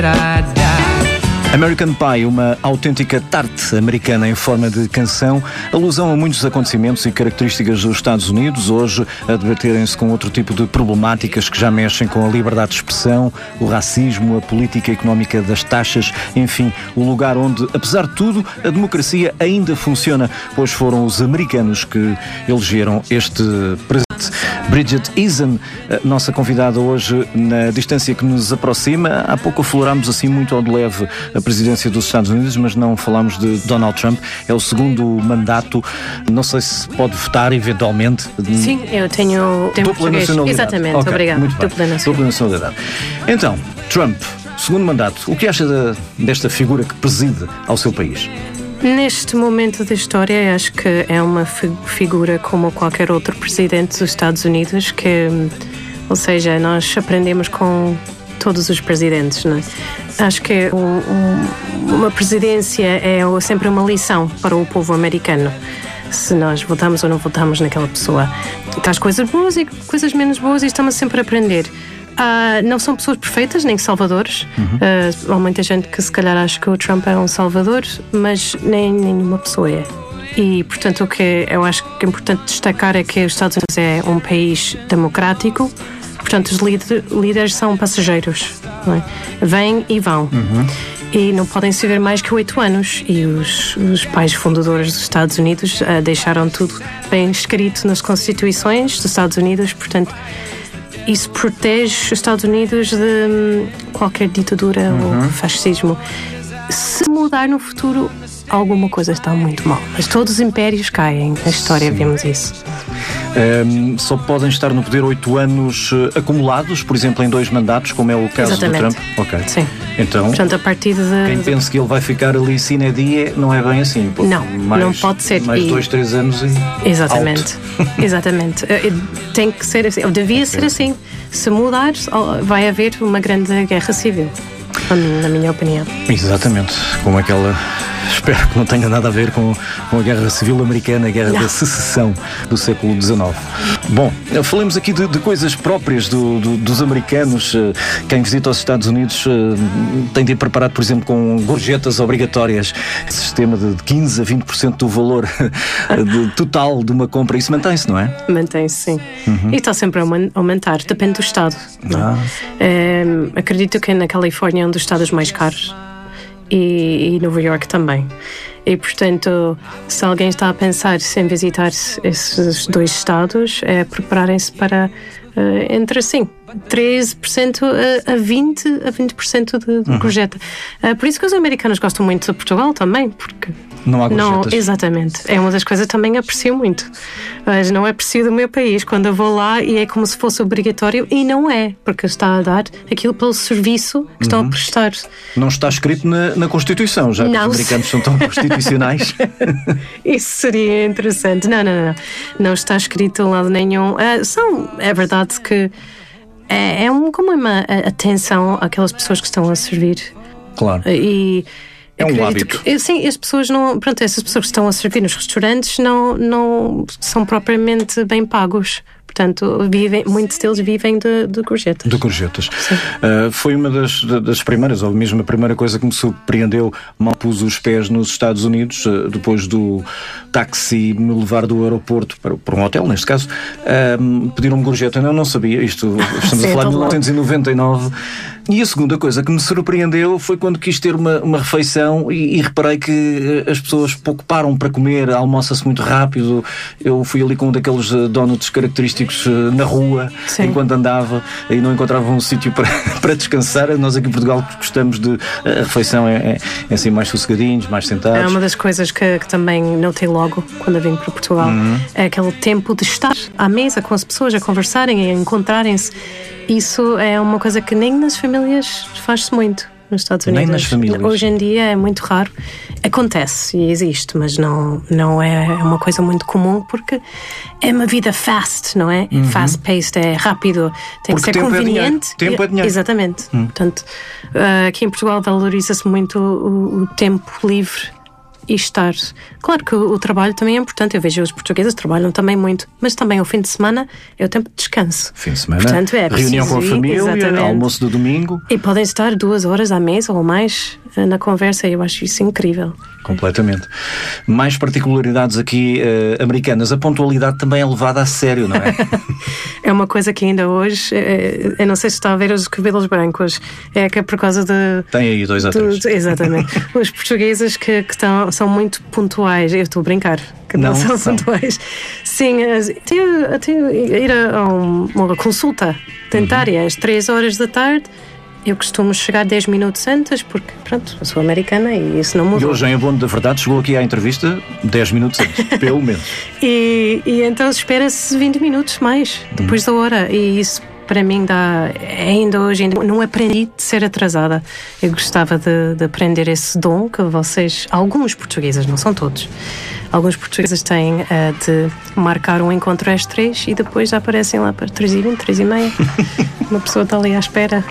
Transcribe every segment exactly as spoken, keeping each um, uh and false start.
American Pie, uma autêntica tarte americana em forma de canção, alusão a muitos acontecimentos e características dos Estados Unidos, hoje a debaterem-se com outro tipo de problemáticas que já mexem com a liberdade de expressão, o racismo, a política económica das taxas, enfim, o lugar onde, apesar de tudo, a democracia ainda funciona, pois foram os americanos que elegeram este presidente. Bridget Eason, nossa convidada hoje na distância que nos aproxima. Há pouco aflorámos assim muito ao de leve a presidência dos Estados Unidos, mas não falámos de Donald Trump. É o segundo mandato. Não sei se pode votar eventualmente. Sim, eu tenho tempo dupla nacionalidade. Exatamente, okay, obrigado. Muito bem. Dupla nacionalidade. Dupla nacionalidade. Então, Trump, segundo mandato. O que acha de, desta figura que preside ao seu país? Neste momento da história, acho que é uma fi- figura como qualquer outro presidente dos Estados Unidos, que, ou seja, nós aprendemos com todos os presidentes, não é? Acho que um, um, uma presidência é sempre uma lição para o povo americano, se nós votamos ou não votamos naquela pessoa. Traz coisas boas e coisas menos boas e estamos sempre a aprender. Uh, não são pessoas perfeitas, nem salvadores. Uhum. Uh, há muita gente que se calhar acha que o Trump é um salvador, mas nem nenhuma pessoa é. E, portanto, o que eu acho que é importante destacar é que os Estados Unidos é um país democrático, portanto, os líder, líderes são passageiros, não é? Vêm e vão. Uhum. E não podem se ver mais que oito anos. E os, os pais fundadores dos Estados Unidos uh, deixaram tudo bem escrito nas constituições dos Estados Unidos, portanto, isso protege os Estados Unidos de hum, qualquer ditadura uhum. ou fascismo. Se mudar no futuro, alguma coisa está muito mal. Mas todos os impérios caem. Na história Sim. vimos isso. Um, só podem estar no poder oito anos uh, acumulados, por exemplo, em dois mandatos, como é o caso Exatamente. do Trump? Ok. Sim. Então, portanto, a partir de... quem pensa que ele vai ficar ali sine die, não é bem assim. Pô, não, mais, não pode ser. Mais e... dois, três anos e Exatamente. Exatamente. Tem que ser assim. Ou devia ser assim. Se mudar, vai haver uma grande guerra civil, na minha opinião. Exatamente. Como aquela... Espero que não tenha nada a ver com, com a Guerra Civil Americana, a Guerra não. da Secessão do século dezenove. Bom, falemos aqui de, de coisas próprias do, do, dos americanos. Quem visita os Estados Unidos tem de ir preparado, por exemplo, com gorjetas obrigatórias. Sistema de quinze a vinte por cento do valor de, total de uma compra. Isso mantém-se, não é? Mantém-se, sim. Uhum. E está sempre a aumentar. Depende do estado. Ah. É, acredito que na Califórnia é um dos estados mais caros. E, e Nova York também. E, portanto, se alguém está a pensar em visitar esses dois estados, é prepararem-se para uh, entre, assim, treze por cento a vinte por cento de, de gorjeta. Uhum. Uh, por isso que os americanos gostam muito de Portugal também, porque... Não há gorjetas. Não, exatamente. É uma das coisas que também aprecio muito. Mas não é aprecio do meu país. Quando eu vou lá e é como se fosse obrigatório, e não é, porque está a dar aquilo pelo serviço que uhum. estão a prestar. Não está escrito na, na Constituição, já que não. Os americanos são tão constitucionais. Isso seria interessante. Não, não, não. Não está escrito em lado nenhum. Uh, são, é verdade que é, é um, como uma atenção àquelas pessoas que estão a servir. Claro. E é um hábito. Que, sim, as pessoas não, pronto, essas pessoas que estão a servir nos restaurantes não, não são propriamente bem pagos. Portanto, vivem, muitos deles vivem de, de gorjetas. De gorjetas. Uh, foi uma das, das primeiras, ou mesmo a primeira coisa que me surpreendeu mal pus os pés nos Estados Unidos, uh, depois do táxi me levar do aeroporto para, para um hotel, neste caso, uh, pediram-me gorjeta. Eu não sabia, isto estamos Sim, a falar de mil novecentos e noventa e nove. E a segunda coisa que me surpreendeu foi quando quis ter uma, uma refeição e, e reparei que as pessoas pouco param para comer, almoça-se muito rápido. Eu fui ali com um daqueles uh, donuts característicos uh, na rua, Sim. enquanto andava, e não encontrava um sítio para, para descansar. Nós aqui em Portugal gostamos de... A refeição é, é, é assim mais sossegadinhos, mais sentados. É uma das coisas que, que também notei logo quando eu vim para Portugal. Uhum. É aquele tempo de estar à mesa com as pessoas, a conversarem, a encontrarem-se. Isso é uma coisa que nem nas famílias faz-se muito nos Estados Unidos. Nem nas famílias. Hoje em dia é muito raro. Acontece e existe, mas não, não é uma coisa muito comum porque é uma vida fast, não é? Uhum. Fast-paced, é rápido, tem porque que ser conveniente. É tempo é dinheiro. Exatamente. Uhum. Portanto, aqui em Portugal valoriza-se muito o, o tempo livre e estar. Claro que o, o trabalho também é importante, eu vejo os portugueses trabalham também muito, mas também o fim de semana é o tempo de descanso. Fim de semana, portanto, é reunião com a ir, família, exatamente. Almoço do domingo. E podem estar duas horas à mesa ou mais na conversa, eu acho isso incrível. Completamente. Mais particularidades aqui uh, americanas. A pontualidade também é levada a sério, não é? É uma coisa que ainda hoje, é, eu não sei se está a ver os cabelos brancos, é que é por causa de... Tem aí dois a três. Exatamente. Os portugueses que, que estão, são muito pontuais. Eu estou a brincar, que não, não são, são pontuais. Sim, até, até ir a um, uma consulta dentária uhum. às três horas da tarde. Eu costumo chegar dez minutos antes, porque, pronto, eu sou americana e isso não mudou. E hoje, em abono da verdade, chegou aqui à entrevista dez minutos antes, pelo menos. E, e então espera-se vinte minutos mais, depois hum. da hora. E isso, para mim, dá... Ainda hoje, ainda não aprendi de ser atrasada. Eu gostava de, de aprender esse dom que vocês... Alguns portugueses, não são todos. Alguns portugueses têm uh, de marcar um encontro às três e depois já aparecem lá para três e vinte, três e meia. Uma pessoa está ali à espera.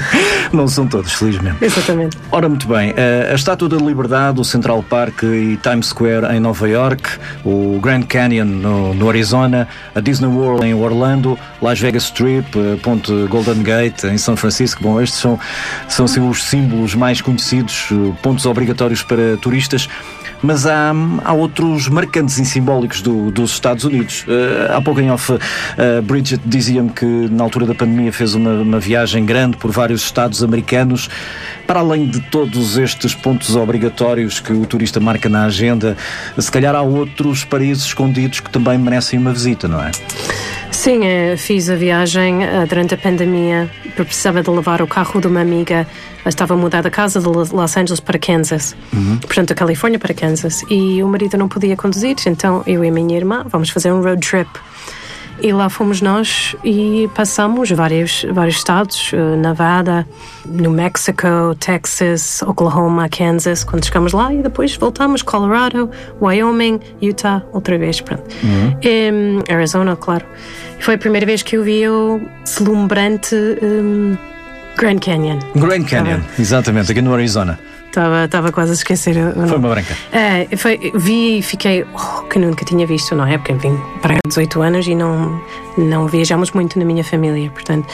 Não são todos, felizmente. Exatamente. Ora, muito bem. Uh, a Estátua da Liberdade, o Central Park e Times Square em Nova York, o Grand Canyon no, no Arizona, a Disney World em Orlando, Las Vegas Strip, a Ponte Golden Gate em São Francisco. Bom, estes são, são assim, os símbolos mais conhecidos, pontos obrigatórios para turistas. Mas há, há outros marcantes e simbólicos do, dos Estados Unidos. Uh, há pouco em off, uh, Bridget dizia-me que na altura da pandemia fez uma, uma viagem grande por vários estados americanos. Para além de todos estes pontos obrigatórios que o turista marca na agenda, se calhar há outros países escondidos que também merecem uma visita, não é? Sim, fiz a viagem durante a pandemia. Eu precisava de levar o carro de uma amiga. Estava a mudar da casa de Los Angeles para Kansas. Uhum. Portanto, da Califórnia para Kansas. E o marido não podia conduzir, então eu e a minha irmã vamos fazer um road trip. E lá fomos nós e passamos vários, vários estados, Nevada, New Mexico, Texas, Oklahoma, Kansas, quando chegamos lá, e depois voltamos, Colorado, Wyoming, Utah, outra vez, pronto. Uhum. E, Arizona, claro. Foi a primeira vez que eu vi o deslumbrante um, Grand Canyon. Grand Canyon, ah. exatamente, aqui no Arizona. Estava, estava quase a esquecer. Foi uma branca. É, foi, vi e fiquei, oh, que nunca tinha visto, não é? Porque vim para dezoito anos e não, não viajamos muito na minha família, portanto.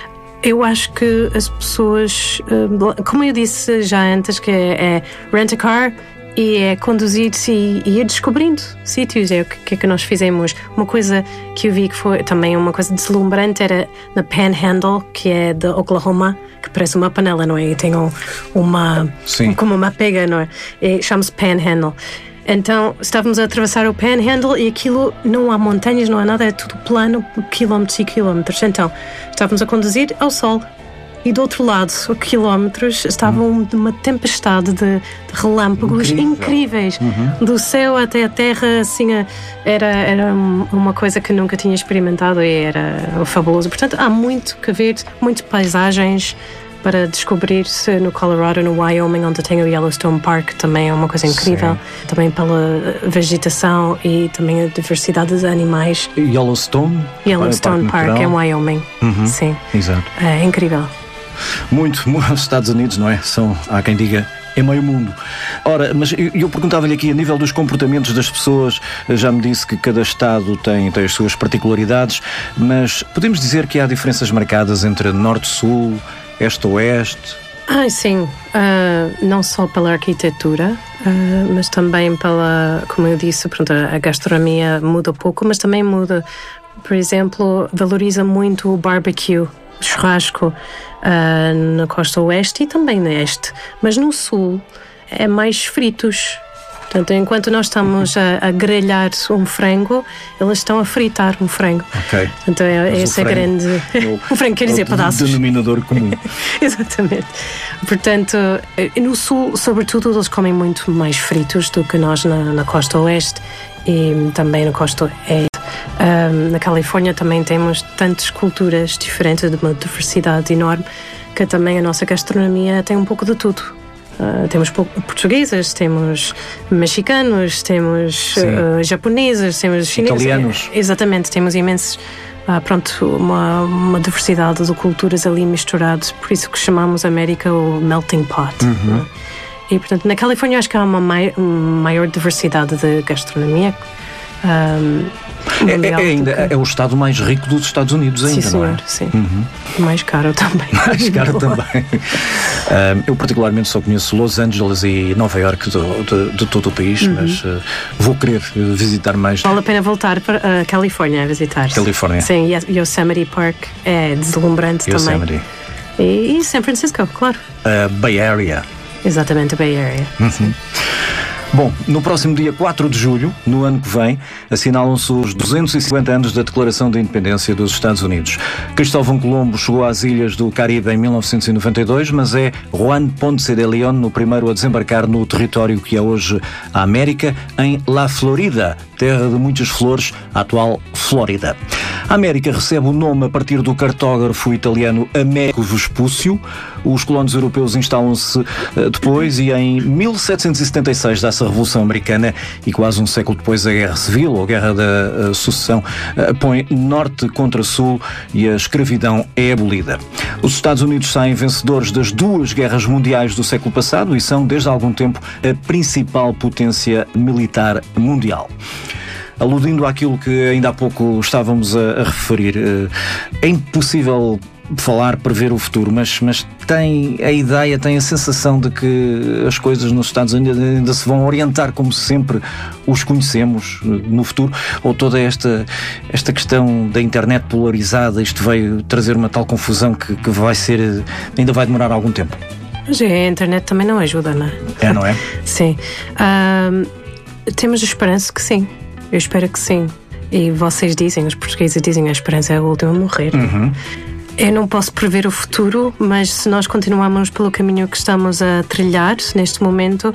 Eu acho que as pessoas, como eu disse já antes, que é, é rent a car e é conduzir-se e, e ir descobrindo sítios. É o que, que é que nós fizemos. Uma coisa que eu vi que foi também uma coisa deslumbrante era na Panhandle, que é de Oklahoma, que parece uma panela, não é? E tem um, uma, um, como uma pega, não é? E chama-se Panhandle. Então, estávamos a atravessar o Panhandle e aquilo, não há montanhas, não há nada, é tudo plano, quilómetros e quilómetros. Então, estávamos a conduzir ao sol. E do outro lado, a quilómetros, estava hum. uma tempestade de, de relâmpagos Incrível. incríveis. Uhum. Do céu até a terra, assim, era, era uma coisa que nunca tinha experimentado e era fabuloso. Portanto, há muito que ver, muitas paisagens para descobrir-se no Colorado, no Wyoming, onde tem o Yellowstone Park, também é uma coisa incrível. Sim. Também pela vegetação e também a diversidade de animais. Yellowstone? Yellowstone Park, Park em Wyoming. Uhum. Sim. Exato. É incrível. Muito, os Estados Unidos, não é? São, há quem diga, é meio mundo. Ora, mas eu, eu perguntava-lhe aqui, a nível dos comportamentos das pessoas, já me disse que cada estado tem, tem as suas particularidades, mas podemos dizer que há diferenças marcadas entre norte-sul, este-oeste? Ah, sim. Uh, não só pela arquitetura, uh, mas também pela, como eu disse, pronto, a gastronomia muda pouco, mas também muda. Por exemplo, valoriza muito o barbecue, o churrasco, uh, na costa oeste e também no este. Mas no sul é mais fritos. Portanto, enquanto nós estamos a, a grelhar um frango, eles estão a fritar um frango. Ok. Então, é, essa é a grande... O, o frango quer dizer pedaços. O denominador comum. Exatamente. Portanto, no sul, sobretudo, eles comem muito mais fritos do que nós na, na costa oeste e também na costa oeste. Um, na Califórnia também temos tantas culturas diferentes, de uma diversidade enorme, que também a nossa gastronomia tem um pouco de tudo. Uh, temos portugueses, temos mexicanos, temos uh, japoneses, temos chineses. Italianos. Exatamente, temos imensos, uh, pronto, uma, uma diversidade de culturas ali misturadas, por isso que chamamos a América o melting pot. Uhum. Né? E, portanto, na Califórnia acho que há uma mai- maior diversidade de gastronomia. Um, é, é, ainda, que... é o estado mais rico dos Estados Unidos ainda, sim, senhor, não é? Sim, uhum. Mais caro também. Mais caro também. um, eu particularmente só conheço Los Angeles e Nova Iorque de, de, de todo o país, uhum. mas uh, vou querer visitar mais. Vale a pena voltar para a uh, Califórnia a visitar. Califórnia. Sim, Yosemite Park é deslumbrante Yosemite. também. E, e San Francisco, claro. Uh, Bay Area. Exatamente, a Bay Area. Uhum. Bom, no próximo dia quatro de julho, no ano que vem, assinalam-se os duzentos e cinquenta anos da Declaração de Independência dos Estados Unidos. Cristóvão Colombo chegou às ilhas do Caribe em mil novecentos e noventa e dois, mas é Juan Ponce de León o primeiro a desembarcar no território que é hoje a América, em La Florida, terra de muitas flores, a atual Flórida. A América recebe o nome a partir do cartógrafo italiano Américo Vespúcio. Os colonos europeus instalam-se uh, depois e em mil setecentos e setenta e seis dá-se a Revolução Americana e quase um século depois a Guerra Civil, ou Guerra da uh, Sucessão, uh, põe norte contra sul e a escravidão é abolida. Os Estados Unidos saem vencedores das duas guerras mundiais do século passado e são, desde há algum tempo, a principal potência militar mundial. Aludindo àquilo que ainda há pouco estávamos a, a referir, é impossível falar, prever o futuro, mas, mas tem a ideia, tem a sensação de que as coisas nos Estados Unidos ainda se vão orientar como sempre os conhecemos no futuro, ou toda esta, esta questão da internet polarizada, isto veio trazer uma tal confusão que, que vai ser, ainda vai demorar algum tempo. Mas a internet também não ajuda, não é? É, não é? Sim. Um, temos esperança que sim. Eu espero que sim. E vocês dizem, os portugueses dizem, a esperança é a última a morrer. Uhum. Eu não posso prever o futuro, mas se nós continuarmos pelo caminho que estamos a trilhar neste momento,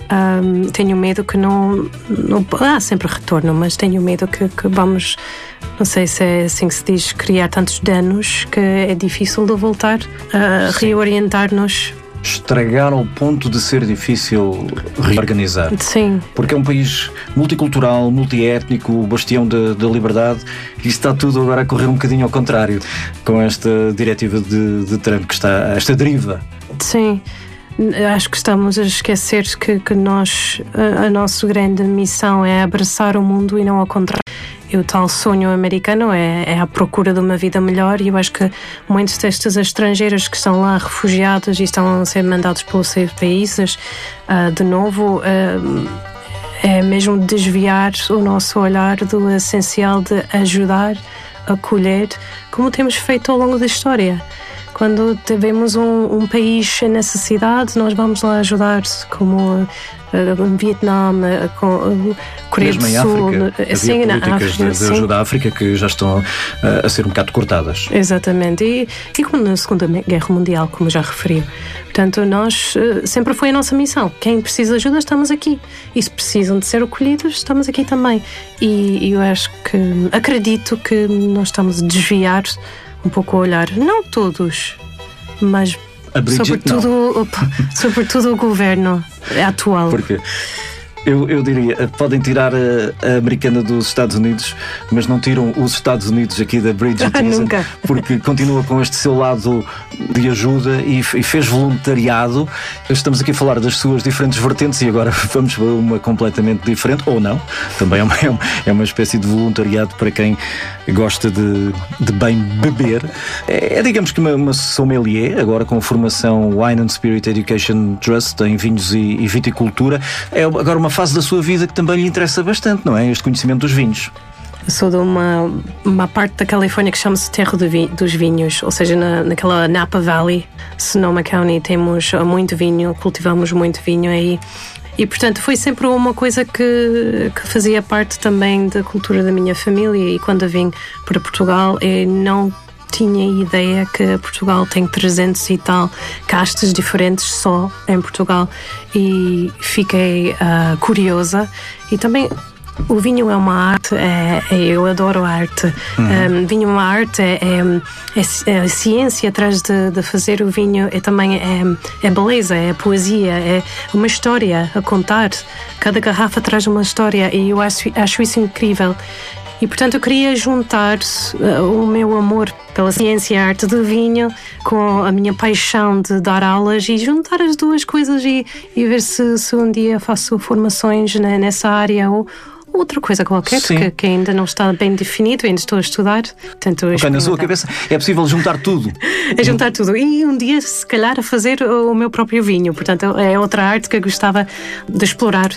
um, tenho medo que não, não... Há sempre retorno, mas tenho medo que, que vamos, não sei se é assim que se diz, criar tantos danos que é difícil de voltar a sim. reorientar-nos. Estragar ao ponto de ser difícil reorganizar. Sim. Porque é um país multicultural, multiétnico, bastião da, da liberdade, e está tudo agora a correr um bocadinho ao contrário com esta diretiva de, de Trump, que está, esta deriva. Sim. Acho que estamos a esquecer que, que nós, a, a nossa grande missão é abraçar o mundo e não ao contrário. E o tal sonho americano é, é a procura de uma vida melhor, e eu acho que muitos destes estrangeiros que estão lá refugiados e estão a ser mandados pelos seus países, uh, de novo, uh, é mesmo desviar o nosso olhar do essencial de ajudar, acolher, como temos feito ao longo da história. Quando tivemos um, um país em necessidade, nós vamos lá ajudar, como uh, Vietnã, uh, com, uh, Coreia do Sul. África, assim, havia na políticas África, de, de ajuda à África que já estão uh, a ser um bocado cortadas. Exatamente. E, e como na Segunda Guerra Mundial, como já referiu. Portanto, nós, uh, sempre foi a nossa missão. Quem precisa de ajuda, estamos aqui. E se precisam de ser acolhidos, estamos aqui também. E, e eu acho que, acredito que nós estamos a desviar um pouco o olhar, não todos, mas Bridget, sobretudo, sobretudo o governo atual. Porque eu, eu diria, podem tirar a, a americana dos Estados Unidos, mas não tiram os Estados Unidos aqui da Bridget Easton, porque continua com este seu lado de ajuda e, e fez voluntariado. Estamos aqui a falar das suas diferentes vertentes e agora vamos para uma completamente diferente, ou não, também é uma, é uma espécie de voluntariado para quem gosta de, de bem beber. É, é digamos que uma, uma sommelier, agora com formação Wine and Spirit Education Trust em vinhos e, e viticultura. É agora uma fase da sua vida que também lhe interessa bastante, não é? Este conhecimento dos vinhos. Eu sou de uma, uma parte da Califórnia que chama-se Terra do vi, dos Vinhos, ou seja, na, naquela Napa Valley, Sonoma County, temos muito vinho, cultivamos muito vinho aí. E, portanto, foi sempre uma coisa que, que fazia parte também da cultura da minha família. E quando eu vim para Portugal, eu não tinha ideia que Portugal tem trezentos e tal castas diferentes só em Portugal. E fiquei uh, curiosa. E também o vinho é uma arte, é, é, eu adoro a arte. Uhum. Um, vinho é uma arte, é, é, é a ciência atrás de, de fazer o vinho, é também é, é beleza, é poesia, é uma história a contar. Cada garrafa traz uma história e eu acho, acho isso incrível. E, portanto, eu queria juntar uh, o meu amor pela ciência e arte do vinho com a minha paixão de dar aulas e juntar as duas coisas e, e ver se, se um dia faço formações né, nessa área ou outra coisa qualquer que, que ainda não está bem definido, ainda estou a estudar. Portanto, okay, na sua cabeça é possível juntar tudo. É juntar tudo. E um dia, se calhar, a fazer o meu próprio vinho. Portanto, é outra arte que eu gostava de explorar.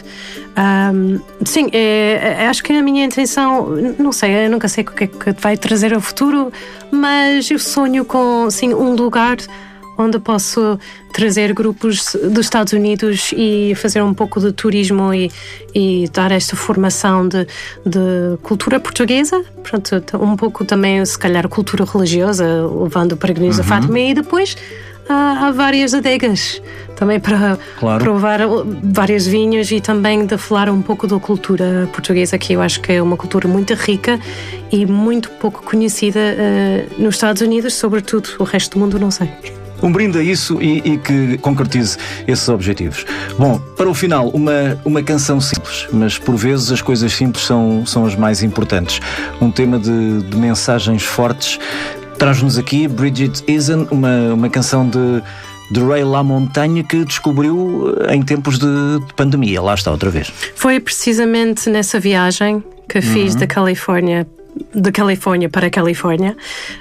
Um, sim, é, é, acho que a minha intenção, não sei, eu nunca sei o que é que vai trazer ao futuro, mas eu sonho com sim, um lugar onde posso trazer grupos dos Estados Unidos e fazer um pouco de turismo e, e dar esta formação de, de cultura portuguesa, pronto, um pouco também, se calhar, cultura religiosa, levando o peregrinos a Fátima, e depois há, há várias adegas também para claro. provar vários vinhos e também de falar um pouco da cultura portuguesa, que eu acho que é uma cultura muito rica e muito pouco conhecida uh, nos Estados Unidos, sobretudo. O resto do mundo não sei. Um brinde a isso e, e que concretize esses objetivos. Bom, para o final, uma, uma canção simples, mas por vezes as coisas simples são, são as mais importantes. Um tema de, de mensagens fortes. Traz-nos aqui Bridget Eason, uma, uma canção de, de Ray LaMontagne que descobriu em tempos de, de pandemia. Lá está outra vez. Foi precisamente nessa viagem que fiz uhum. da Califórnia da Califórnia para a Califórnia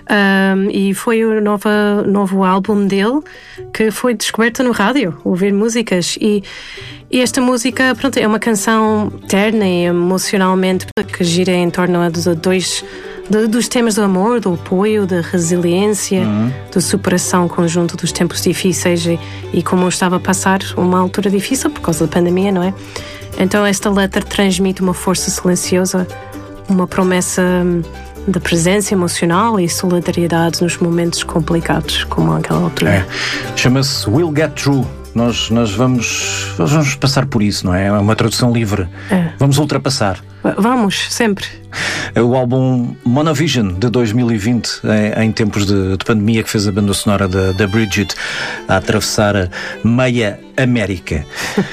um, e foi o novo, novo álbum dele que foi descoberto no rádio, ouvir músicas e, e esta música, pronto, é uma canção terna e emocionalmente que gira em torno de dois de, dos temas do amor, do apoio, da resiliência, uhum. da superação conjunto dos tempos difíceis e, e como eu estava a passar uma altura difícil por causa da pandemia, não é? Então esta letra transmite uma força silenciosa, uma promessa de presença emocional e solidariedade nos momentos complicados, como aquela altura. É. Chama-se We'll Get Through. Nós, nós vamos, nós vamos passar por isso, não é? É uma tradução livre. É. Vamos ultrapassar. Vamos, sempre. É o álbum Monovision de dois mil e vinte, em, em tempos de, de pandemia, que fez a banda sonora da, da Bridget a atravessar a meia América.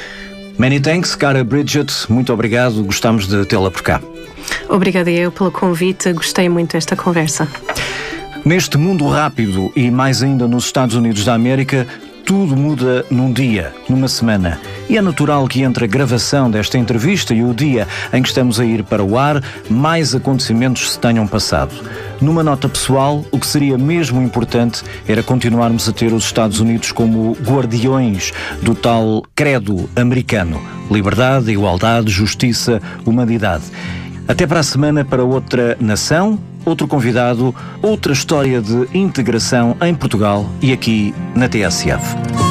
Many thanks, cara Bridget. Muito obrigado. Gostamos de tê-la por cá. Obrigada eu pelo convite, gostei muito desta conversa. Neste mundo rápido e mais ainda nos Estados Unidos da América, tudo muda num dia, numa semana. E é natural que entre a gravação desta entrevista e o dia em que estamos a ir para o ar, mais acontecimentos se tenham passado. Numa nota pessoal, o que seria mesmo importante era continuarmos a ter os Estados Unidos como guardiões do tal credo americano: liberdade, igualdade, justiça, humanidade. Até para a semana para outra nação, outro convidado, outra história de integração em Portugal e aqui na T S F.